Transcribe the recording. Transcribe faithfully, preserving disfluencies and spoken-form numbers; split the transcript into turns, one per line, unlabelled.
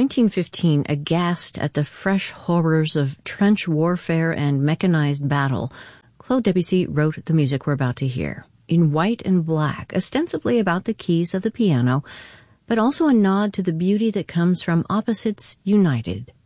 nineteen fifteen, aghast at the fresh horrors of trench warfare and mechanized battle, Claude Debussy wrote the music we're about to hear, in white and black, ostensibly about the keys of the piano, but also a nod to the beauty that comes from opposites united.